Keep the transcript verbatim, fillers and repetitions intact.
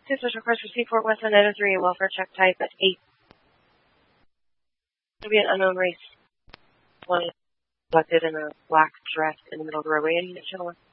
Sisters request for Seaport Westland nine oh three, welfare check type at eight. It'll be an unknown race. One collected in a black dress in the middle of the roadway. Any unit, channel one.